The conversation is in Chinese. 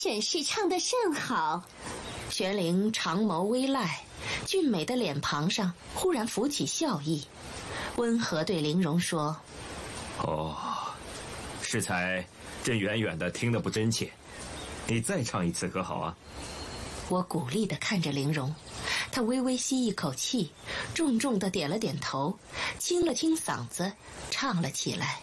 真是唱得甚好。 玄灵长眸微赖，俊美的脸庞上忽然浮起笑意，温和对玲珑说： 哦，适才朕远远的听得不真切，你再唱一次可好啊？ 我鼓励地看着玲珑，她微微吸一口气，重重地点了点头，清了清嗓子，唱了起来。